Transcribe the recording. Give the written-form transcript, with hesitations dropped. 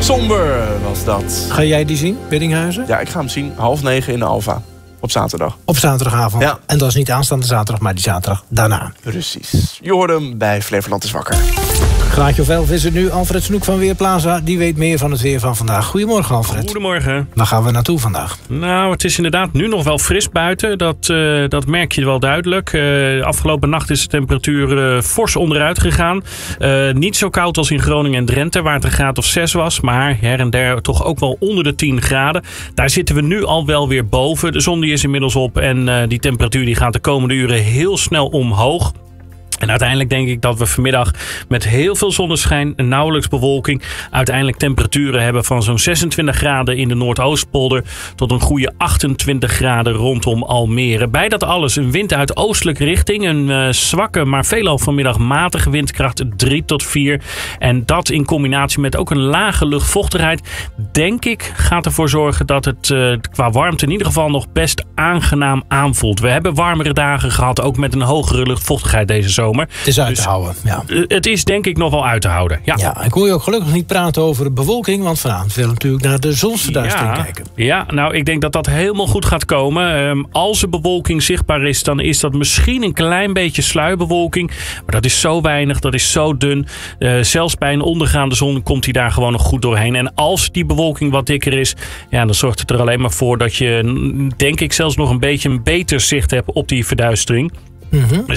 Somber was dat. Ga jij die zien, Biddinghuizen? Ja, ik ga hem zien. 8:30 in de Alfa. Op zaterdag. Op zaterdagavond. Ja. En dat is niet aanstaande zaterdag, maar die zaterdag daarna. Precies. Je hoorde hem bij Flevoland is wakker. Graadje of 11 is het nu. Alfred Snoek van Weerplaza, die weet meer van het weer van vandaag. Goedemorgen, Alfred. Goedemorgen. Waar gaan we naartoe vandaag? Nou, het is inderdaad nu nog wel fris buiten. Dat merk je wel duidelijk. Afgelopen nacht is de temperatuur fors onderuit gegaan. Niet zo koud als in Groningen en Drenthe, waar het een graad of 6 was. Maar her en der toch ook wel onder de 10 graden. Daar zitten we nu al wel weer boven. De zon die is inmiddels op en die temperatuur die gaat de komende uren heel snel omhoog. En uiteindelijk denk ik dat we vanmiddag met heel veel zonneschijn en nauwelijks bewolking uiteindelijk temperaturen hebben van zo'n 26 graden in de Noordoostpolder tot een goede 28 graden rondom Almere. Bij dat alles een wind uit oostelijke richting, een zwakke maar veelal vanmiddag matige windkracht 3 tot 4. En dat in combinatie met ook een lage luchtvochtigheid, denk ik, gaat ervoor zorgen dat het qua warmte in ieder geval nog best aangenaam aanvoelt. We hebben warmere dagen gehad, ook met een hogere luchtvochtigheid deze zomer. Het is uit te houden, ja. Het is denk ik nog wel uit te houden, ja. Ja, ik hoor je ook gelukkig niet praten over de bewolking, want vanavond willen we natuurlijk naar de zonsverduistering kijken. Ja, nou, ik denk dat dat helemaal goed gaat komen. Als er bewolking zichtbaar is, dan is dat misschien een klein beetje sluierbewolking. Maar dat is zo weinig, dat is zo dun. Zelfs bij een ondergaande zon komt hij daar gewoon nog goed doorheen. En als die bewolking wat dikker is, ja, dan zorgt het er alleen maar voor dat je, denk ik, zelfs nog een beetje een beter zicht hebt op die verduistering.